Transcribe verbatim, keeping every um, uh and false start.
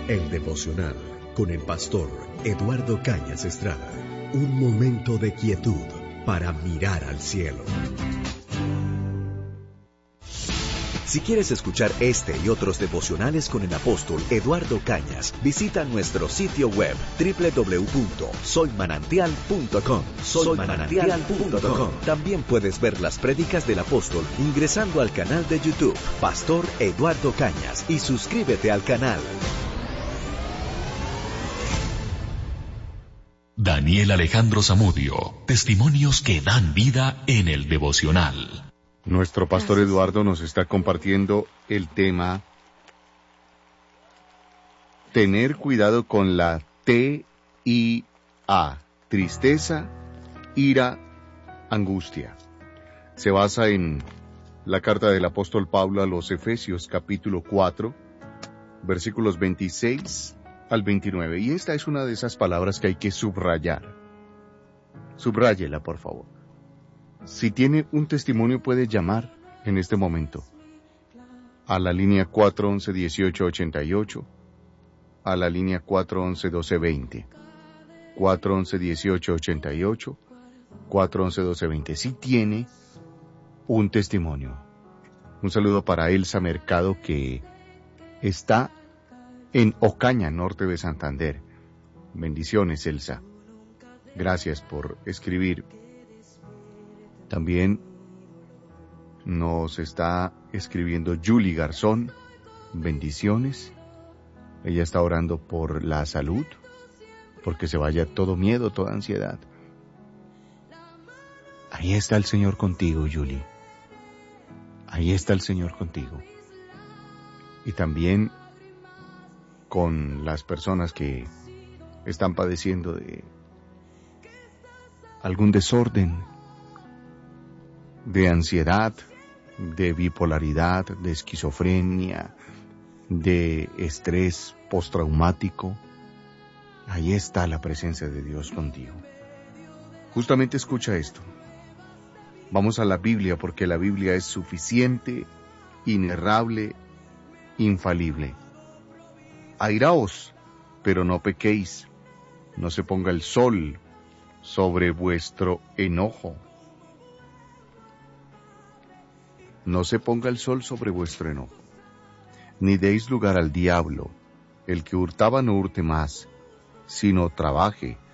El devocional con el pastor Eduardo Cañas Estrada. Un momento de quietud para mirar al cielo. Si quieres escuchar este y otros devocionales con el apóstol Eduardo Cañas, visita nuestro sitio web doble u doble u doble u punto soy manantial punto com. soy manantial punto com. También puedes ver las prédicas del apóstol ingresando al canal de YouTube Pastor Eduardo Cañas y suscríbete al canal. Daniel Alejandro Zamudio, testimonios que dan vida en el devocional. Nuestro pastor Eduardo nos está compartiendo el tema tener cuidado con la T I A, tristeza, ira, angustia. Se basa en la carta del apóstol Pablo a los Efesios capítulo cuatro, versículos veintiséis al veintinueve. Y esta es una de esas palabras que hay que subrayar. Subráyela, por favor. Si tiene un testimonio, puede llamar en este momento a la línea cuatro once, dieciocho ochenta y ocho, a la línea cuatro once, doce veinte, cuatro once, dieciocho ochenta y ocho, cuatro once, doce veinte. Si tiene un testimonio. Un saludo para Elsa Mercado, que está en Ocaña, norte de Santander. Bendiciones, Elsa. Gracias por escribir. También nos está escribiendo Julie Garzón. Bendiciones. Ella está orando por la salud, porque se vaya todo miedo, toda ansiedad. Ahí está el Señor contigo, Julie. Ahí está el Señor contigo. Y también con las personas que están padeciendo de algún desorden, de ansiedad, de bipolaridad, de esquizofrenia, de estrés postraumático. Ahí está la presencia de Dios contigo. Justamente escucha esto. Vamos a la Biblia, porque la Biblia es suficiente, inerrable, infalible. Airaos, pero no pequéis. No se ponga el sol sobre vuestro enojo. No se ponga el sol sobre vuestro enojo, ni deis lugar al diablo. El que hurtaba no hurte más, sino trabaje,